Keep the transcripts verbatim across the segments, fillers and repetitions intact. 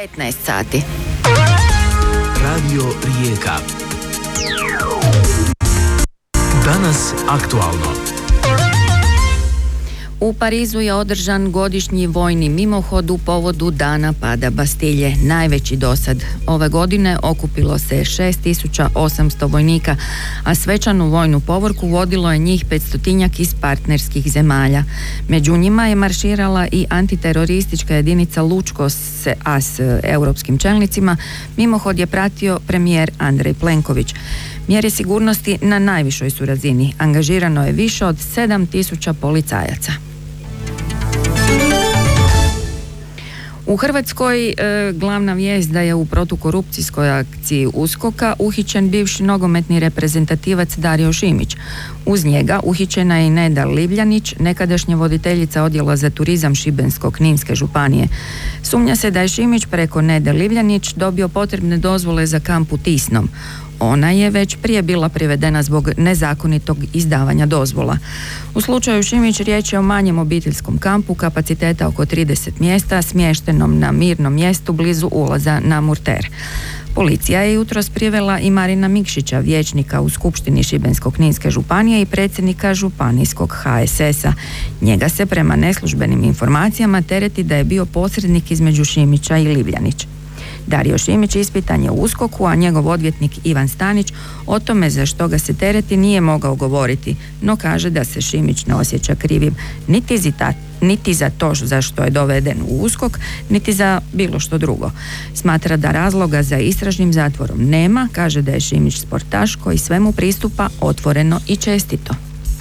petnaest sati. Radio Rijeka. Danas aktualno. U Parizu je održan godišnji vojni mimohod u povodu dana pada Bastilje, najveći dosad. Ove godine okupilo se šest tisuća osamsto vojnika, a svečanu vojnu povorku vodilo je njih petstotinjak iz partnerskih zemalja. Među njima je marširala i antiteroristička jedinica Lučko, a s europskim čelnicima mimohod je pratio premijer Andrej Plenković. Mjere sigurnosti na najvišoj su razini. Angažirano je više od sedam tisuća policajaca. U Hrvatskoj e, glavna vijest da je u protukorupcijskoj akciji USKOK-a uhićen bivši nogometni reprezentativac Dario Šimić. Uz njega uhićena je i Neda Livljanić, nekadašnja voditeljica odjela za turizam Šibensko-kninske županije. Sumnja se da je Šimić preko Nede Livljanić dobio potrebne dozvole za kamp u Tisnom. Ona je već prije bila privedena zbog nezakonitog izdavanja dozvola. U slučaju Šimić riječ je o manjem obiteljskom kampu kapaciteta oko trideset mjesta smještenom na mirnom mjestu blizu ulaza na Murter. Policija je jutros privela i Marina Mikšića, vijećnika u Skupštini Šibensko-kninske županije i predsjednika županijskog H S S-a. Njega se prema neslužbenim informacijama tereti da je bio posrednik između Šimića i Livljanić. Dario Šimić ispitan je u USKOK-u, a njegov odvjetnik Ivan Stanić o tome za što ga se tereti nije mogao govoriti, no kaže da se Šimić ne osjeća krivim niti za, ta, niti za to za što je doveden u USKOK, niti za bilo što drugo. Smatra da razloga za istražnim zatvorom nema, kaže da je Šimić sportaš koji svemu pristupa otvoreno i čestito.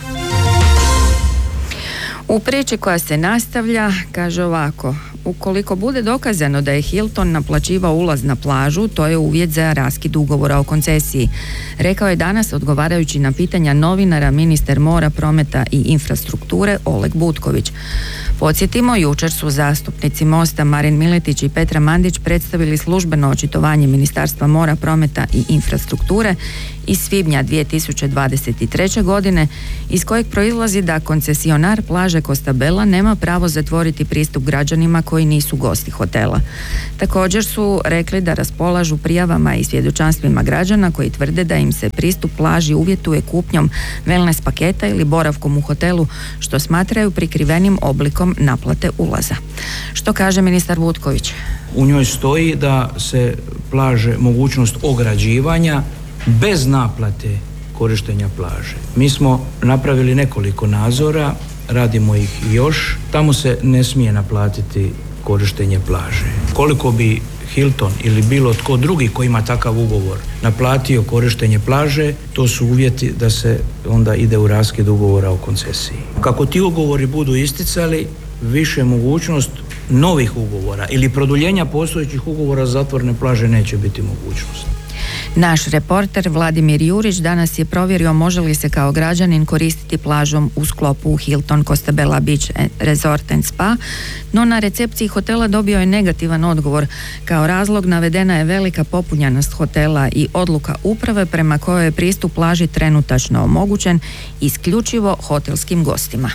U priči koja se nastavlja, kaže ovako: ukoliko bude dokazano da je Hilton naplaćivao ulaz na plažu, to je uvjet za raskid ugovora o koncesiji. Rekao je danas, odgovarajući na pitanja novinara, ministar mora, prometa i infrastrukture Oleg Butković. Podsjetimo, jučer su zastupnici Mosta Marin Miletić i Petra Mandić predstavili službeno očitovanje Ministarstva mora, prometa i infrastrukture iz svibnja dvije tisuće dvadeset treće. godine, iz kojeg proizlazi da koncesionar plaže Costabella nema pravo zatvoriti pristup građanima koji nisu gosti hotela. Također su rekli da raspolažu prijavama i svjedočanstvima građana koji tvrde da im se pristup plaži uvjetuje kupnjom wellness paketa ili boravkom u hotelu, što smatraju prikrivenim oblikom naplate ulaza. Što kaže ministar Butković? U njoj stoji da se plaže mogućnost ograđivanja bez naplate korištenja plaže. Mi smo napravili nekoliko nadzora, radimo ih još. Tamo se ne smije naplatiti korištenje plaže. Koliko bi Hilton ili bilo tko drugi koji ima takav ugovor naplatio korištenje plaže, to su uvjeti da se onda ide u raskid ugovora o koncesiji. Kako ti ugovori budu isticali, više mogućnost novih ugovora ili produljenja postojećih ugovora za zatvorene plaže neće biti mogućnost. Naš reporter Vladimir Jurić danas je provjerio može li se kao građanin koristiti plažom u sklopu Hilton Costabella Beach Resort and Spa, no na recepciji hotela dobio je negativan odgovor. Kao razlog navedena je velika popunjenost hotela i odluka uprave prema kojoj je pristup plaži trenutačno omogućen isključivo hotelskim gostima.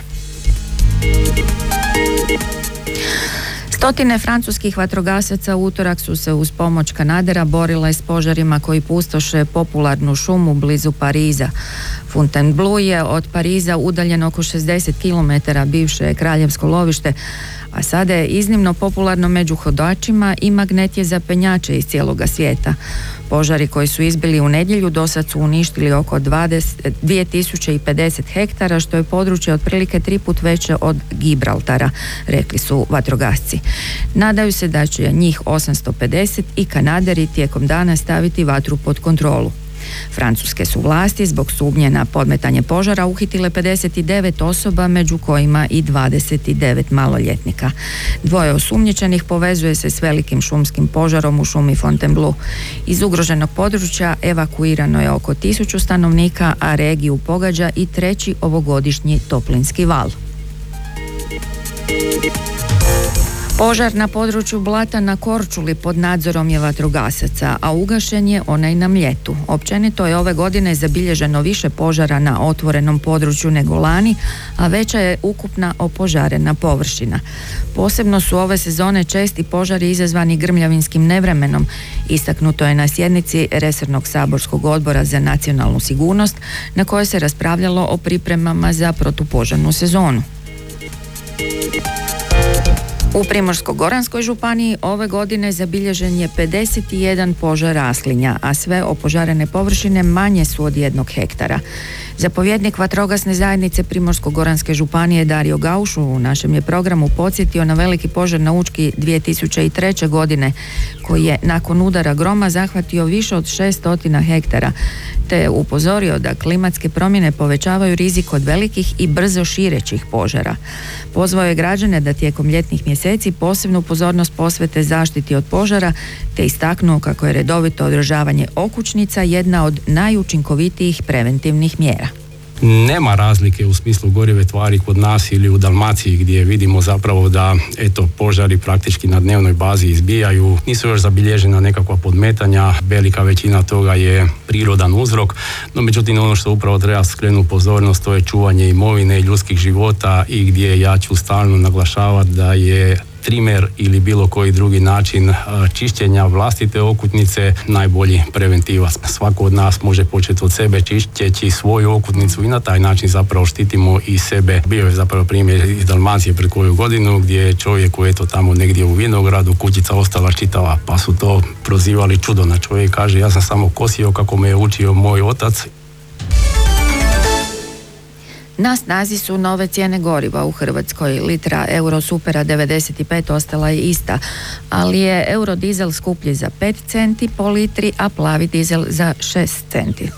Stotine francuskih vatrogasaca u utorak su se uz pomoć kanadera borile s požarima koji pustoše popularnu šumu blizu Pariza. Fontainebleau je od Pariza udaljen oko šezdeset kilometara, bivše je kraljevsko lovište, a sada je iznimno popularno među hodačima i magnet je za penjače iz cijeloga svijeta. Požari koji su izbili u nedjelju dosad su uništili oko dvije tisuće pedeset hektara, što je područje otprilike tri put veće od Gibraltara, rekli su vatrogasci. Nadaju se da će njih osamsto pedeset i kanaderi tijekom dana staviti vatru pod kontrolu. Francuske su vlasti zbog sumnje na podmetanje požara uhitile pedeset devet osoba, među kojima i dvadeset devet maloljetnika. Dvoje osumnjičenih povezuje se s velikim šumskim požarom u šumi Fontainebleau. Iz ugroženog područja evakuirano je oko tisuću stanovnika, a regiju pogađa i treći ovogodišnji toplinski val. Požar na području Blata na Korčuli pod nadzorom je vatrogasaca, a ugašen je onaj na Mljetu. Općenito je ove godine zabilježeno više požara na otvorenom području nego lani, a veća je ukupna opožarena površina. Posebno su ove sezone česti požari izazvani grmljavinskim nevremenom, istaknuto je na sjednici resornog saborskog odbora za nacionalnu sigurnost, na kojoj se raspravljalo o pripremama za protupožarnu sezonu. U Primorsko-goranskoj županiji ove godine zabilježen je pedeset jedan požar raslinja, a sve opožarene površine manje su od jednog hektara. Zapovjednik vatrogasne zajednice Primorsko-goranske županije Dario Gauš u našem je programu podsjetio na veliki požar na Učki dvije tisuće treće. godine, koji je nakon udara groma zahvatio više od šesto hektara, te je upozorio da klimatske promjene povećavaju rizik od velikih i brzo širećih požara. Pozvao je građane da tijekom ljetnih mjeseci posebnu pozornost posvete zaštiti od požara, te istaknuo kako je redovito održavanje okućnica jedna od najučinkovitijih preventivnih mjera. Nema razlike u smislu gorive tvari kod nas ili u Dalmaciji, gdje vidimo zapravo da eto požari praktički na dnevnoj bazi izbijaju. Nisu još zabilježena nekakva podmetanja, velika većina toga je prirodan uzrok, no međutim ono što upravo treba skrenuti pozornost, to je čuvanje imovine i ljudskih života, i gdje ja ću stalno naglašavati da je trimer ili bilo koji drugi način čišćenja vlastite okutnice najbolji preventivac. Svako od nas može početi od sebe čišćeći svoju okutnicu i na taj način zapravo štitimo i sebe. Bio je zapravo primjer iz Dalmacije pred koju godinu gdje je čovjek koji je to tamo negdje u vinogradu, kućica ostala čitava, pa su to prozivali čudo. Na čovjek kaže, ja sam samo kosio kako me je učio moj otac. Na snazi su nove cijene goriva u Hrvatskoj. Litra Eurosupera devedeset pet ostala je ista, ali je eurodizel skuplji za pet centi po litri, a plavi dizel za šest centi.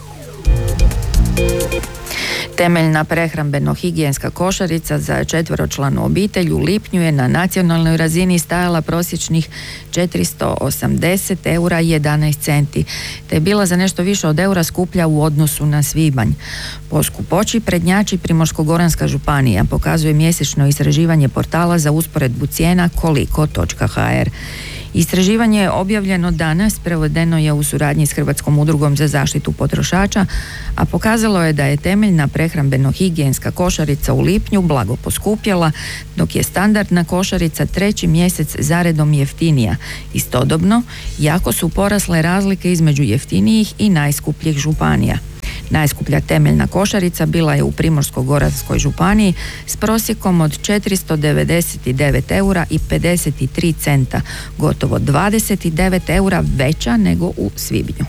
Temeljna prehrambeno-higijenska košarica za četveročlanu obitelj u lipnju je na nacionalnoj razini stajala prosječnih četiristo osamdeset eura i jedanaest centi, te je bila za nešto više od eura skuplja u odnosu na svibanj. Po skupoći prednjači Primorsko-goranska županija, pokazuje mjesečno istraživanje portala za usporedbu cijena koliko točka ha er. Istraživanje je objavljeno danas, prevedeno je u suradnji s Hrvatskom udrugom za zaštitu potrošača, a pokazalo je da je temeljna prehrambeno-higijenska košarica u lipnju blago poskupjela, dok je standardna košarica treći mjesec zaredom jeftinija. Istodobno, jako su porasle razlike između jeftinijih i najskupljih županija. Najskuplja temeljna košarica bila je u Primorsko-goranskoj županiji s prosjekom od četiristo devedeset devet eura i pedeset tri centa, gotovo dvadeset devet eura veća nego u svibnju.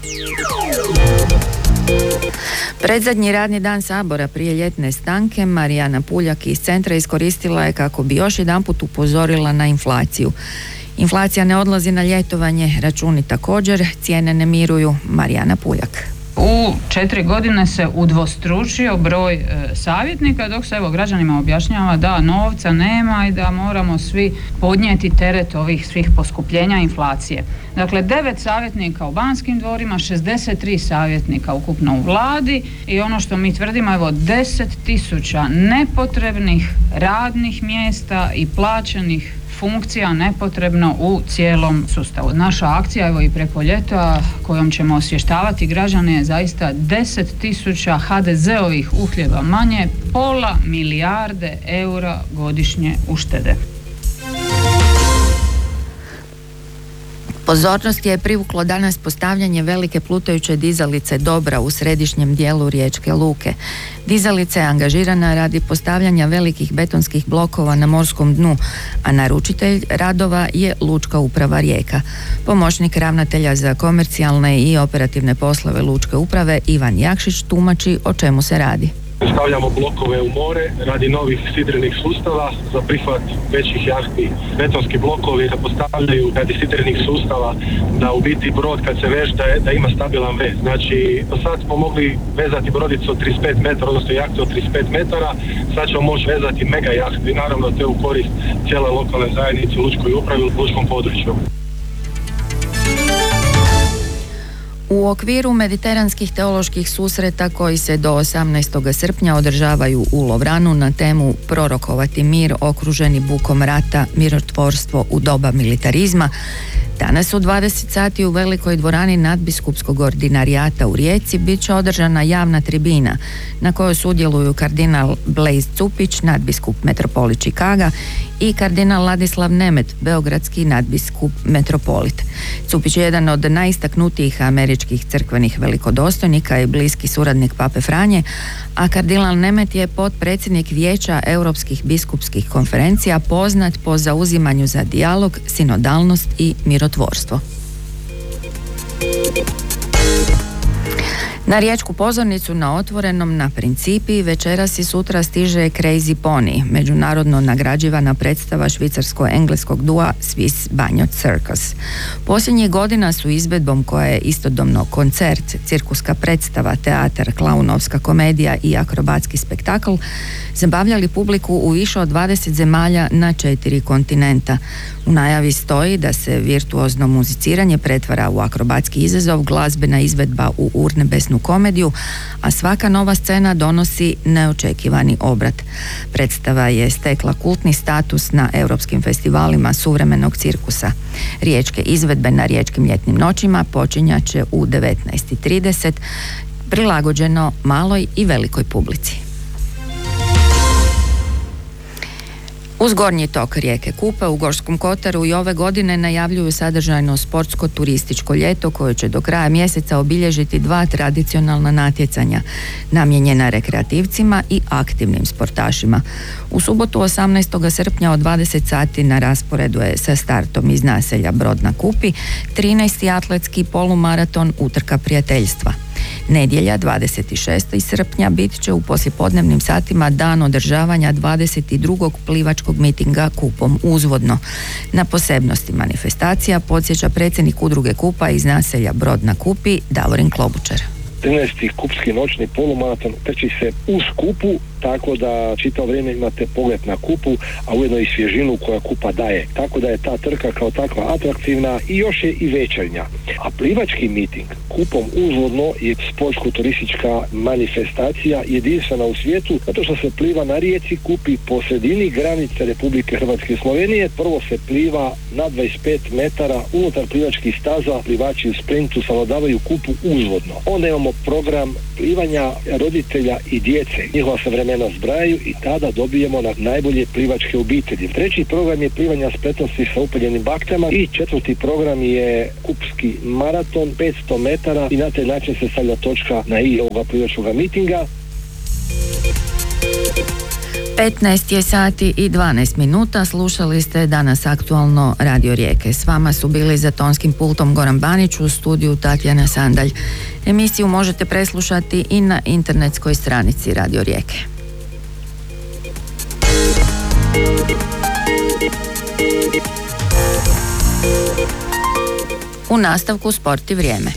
Predzadnji radni dan Sabora prije ljetne stanke Marijana Puljak iz centra iskoristila je kako bi još jedanput upozorila na inflaciju. Inflacija ne odlazi na ljetovanje, računi također, cijene ne miruju. Marijana Puljak. U četiri godine se udvostručio broj e, savjetnika, dok se evo građanima objašnjava da novca nema i da moramo svi podnijeti teret ovih svih poskupljenja inflacije. Dakle, devet savjetnika u Banskim dvorima, šezdeset tri savjetnika ukupno u vladi i ono što mi tvrdimo, evo deset tisuća nepotrebnih radnih mjesta i plaćenih funkcija nepotrebno u cijelom sustavu. Naša akcija, evo i preko ljeta, kojom ćemo osvještavati građane, je zaista deset tisuća ha de zeovih uhljeba manje, pola milijarde eura godišnje uštede. Pozornost je privuklo danas postavljanje velike plutajuće dizalice Dobra u središnjem dijelu Riječke luke. Dizalica je angažirana radi postavljanja velikih betonskih blokova na morskom dnu, a naručitelj radova je Lučka uprava Rijeka. Pomoćnik ravnatelja za komercijalne i operativne poslove Lučke uprave Ivan Jakšić tumači o čemu se radi. Stavljamo blokove u more radi novih sidrenih sustava za prihvat većih jahti. Betonski blokovi se postavljaju radi sidrenih sustava da u biti brod kad se veže da, da ima stabilan vez. Znači, do sad smo mogli vezati brodicu od trideset pet metara, odnosno jahtu od trideset pet metara, sad ćemo moći vezati mega jahtu i naravno to je u korist cijele lokalne zajednice u Lučkoj upravi u lučkom području. U okviru mediteranskih teoloških susreta koji se do osamnaestog srpnja održavaju u Lovranu na temu Prorokovati mir okruženi bukom rata, mirotvorstvo u doba militarizma, danas u dvadeset sati u velikoj dvorani nadbiskupskog ordinarijata u Rijeci bit će održana javna tribina na kojoj sudjeluju kardinal Blaise Cupić, nadbiskup metropolit Čikaga, i kardinal Ladislav Nemet, beogradski nadbiskup metropolit. Cupić je jedan od najistaknutijih američkih crkvenih velikodostojnika i bliski suradnik pape Franje, a kardinal Nemet je potpredsjednik Vijeća europskih biskupskih konferencija, poznat po zauzimanju za dijalog, sinodalnost i mirotvorstvo. Na riječku pozornicu na Otvorenom na Principi večeras i sutra stiže Crazy Pony, međunarodno nagrađivana predstava švicarsko-engleskog dua Swiss Banjot Circus. Posljednjih godina su izvedbom koja je istodobno koncert, cirkuska predstava, teatar, klaunovska komedija i akrobatski spektakl zabavljali publiku u više od dvadeset zemalja na četiri kontinenta. U najavi stoji da se virtuozno muziciranje pretvara u akrobatski izazov, glazbena izvedba u urnebesnu komediju, a svaka nova scena donosi neočekivani obrat. Predstava je stekla kultni status na europskim festivalima suvremenog cirkusa. Riječke izvedbe na Riječkim ljetnim noćima počinjat će u devetnaest i trideset, prilagođeno maloj i velikoj publici. Uz gornji tok rijeke Kupe u Gorskom Kotaru i ove godine najavljuju sadržajno sportsko turističko ljeto koje će do kraja mjeseca obilježiti dva tradicionalna natjecanja namijenjena rekreativcima i aktivnim sportašima. U subotu osamnaestog srpnja od dvadeset sati na rasporedu je sa startom iz naselja Brod na Kupi trinaesti atletski polumaraton Utrka prijateljstva. Nedjelja dvadeset šestog srpnja bit će u poslijepodnevnim satima dan održavanja dvadeset drugog plivačkog mitinga Kupom uzvodno. Na posebnosti manifestacija podsjeća predsjednik udruge Kupa iz naselja Brod na Kupi Davorin Klobučar. trinaesti kupski noćni polumaraton trči se uz Kupu, tako da čitavo vrijeme imate pogled na Kupu, a ujedno i svježinu koja Kupa daje. Tako da je ta trka kao takva atraktivna i još je i večernja. A plivački miting Kupom uzvodno je sportsko-turistička manifestacija jedinstvena u svijetu, zato što se pliva na rijeci Kupi po sredini granice Republike Hrvatske i Slovenije. Prvo se pliva na dvadeset pet metara unutar plivačkih staza, plivači u sprintu savladavaju Kupu uzvodno. Onda imamo program plivanja roditelja i djece. Njihova se vremena zbrajaju i tada dobijemo na najbolje plivačke obitelji. Treći program je plivanja spretnosti sa upaljenim baktama i četvrti program je kupski maraton petsto metara i na taj način se stavlja točka na i ovoga plivačkog mitinga. petnaest je sati i dvanaest minuta, slušali ste danas aktualno Radio Rijeke. S vama su bili za tonskim pultom Goran Banić, u studiju Tatjana Sandalj. Emisiju možete preslušati i na internetskoj stranici Radio Rijeke. U nastavku Sport i vrijeme.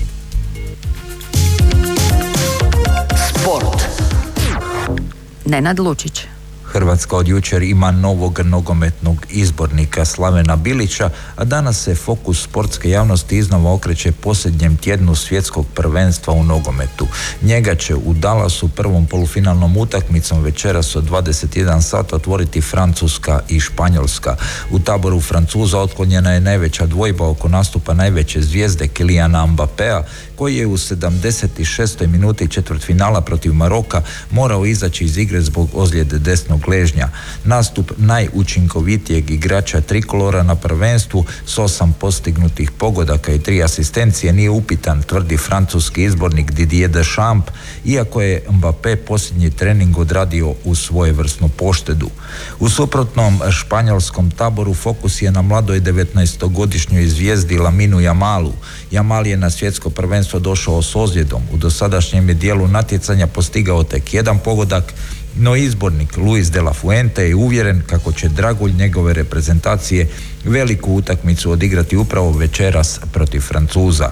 Sport. Nenad Lučić. Hrvatska od jučer ima novog nogometnog izbornika Slavena Bilića, a danas se fokus sportske javnosti iznova okreće posljednjem tjednu svjetskog prvenstva u nogometu. Njega će u Dallasu prvom polufinalnom utakmicom večeras od dvadeset jedan sat otvoriti Francuska i Španjolska. U taboru Francuza otklonjena je najveća dvojba oko nastupa najveće zvijezde Kyliana Mbappéa, koji je u sedamdeset šestoj minuti četvrtfinala protiv Maroka morao izaći iz igre zbog ozljede desnog ležnja. Nastup najučinkovitijeg igrača trikolora na prvenstvu s osam postignutih pogodaka i tri asistencije nije upitan, tvrdi francuski izbornik Didier Deschamps, iako je Mbappé posljednji trening odradio u svojevrsnu poštedu. U suprotnom španjolskom taboru fokus je na mladoj devetnaestogodišnjoj zvijezdi Laminu Jamalu. Jamal je na svjetsko prvenstvo došao s ozljedom. U dosadašnjem je dijelu natjecanja postigao tek jedan pogodak, no izbornik Luis de la Fuente je uvjeren kako će dragulj njegove reprezentacije veliku utakmicu odigrati upravo večeras protiv Francuza.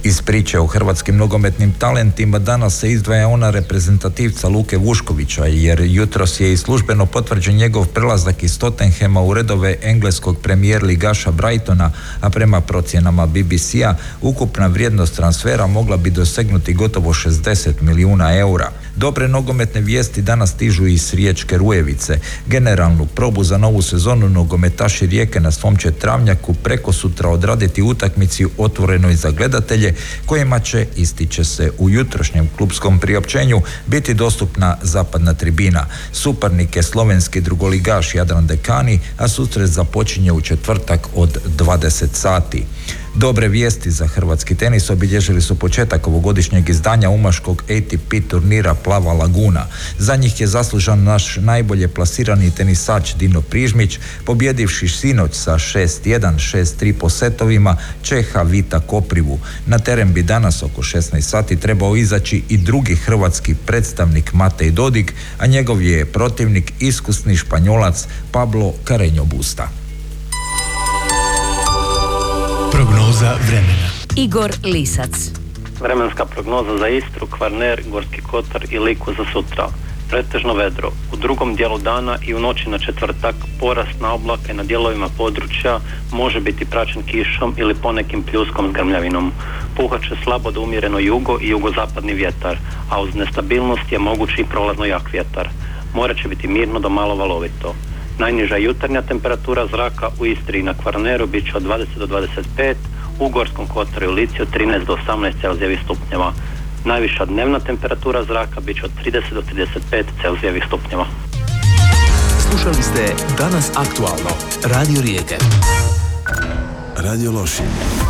Iz priče o hrvatskim nogometnim talentima danas se izdvaja ona reprezentativca Luke Vuškovića, jer jutros je i službeno potvrđen njegov prelazak iz Tottenhama u redove engleskog premijer ligaša Brightona, a prema procjenama B B C-a ukupna vrijednost transfera mogla bi dosegnuti gotovo šezdeset milijuna eura. Dobre nogometne vijesti danas stižu iz Riječke Rujevice. Generalnu probu za novu sezonu nogometaši Rijeke na svom će travnjaku preko sutra odraditi utakmici otvorenoj za gledatelje, kojima će, ističe se u jutrošnjem klubskom priopćenju, biti dostupna zapadna tribina. Suparnik je slovenski drugoligaš Jadran Dekani, a susret započinje u četvrtak od dvadeset sati. Dobre vijesti za hrvatski tenis obilježili su početak ovogodišnjeg izdanja umaškog A T P turnira Plava Laguna. Za njih je zaslužan naš najbolje plasirani tenisač Dino Prižmić, pobjedivši sinoć sa šest jedan, šest tri po setovima Čeha Vita Koprivu. Na teren bi danas oko šesnaest sati trebao izaći i drugi hrvatski predstavnik Matej Dodig, a njegov je protivnik iskusni Španjolac Pablo Carreño Busta. Prognoza vremena. Igor Lisac. Vremenska prognoza za Istru, Kvarner, Gorski Kotar i Liku za sutra. Pretežno vedro. U drugom dijelu dana i u noći na četvrtak porast na oblake na dijelovima područja može biti praćen kišom ili ponekim pljuskom s grmljavinom. Puhat će slabo do umjereno jugo i jugozapadni vjetar, a uz nestabilnost je mogući i prolazno jak vjetar. More će biti mirno do malo valovito. Najniža jutarnja temperatura zraka u Istri i na Kvarneru bit će od dvadeset do dvadeset pet, u Gorskom Kotaru i Lici od trinaest do osamnaest Celzijevih stupnjeva. Najviša dnevna temperatura zraka bit će od trideset do trideset pet Celzijevih stupnjeva. Slušali ste Danas aktualno. Radio Rijeke. Radio Lošinj.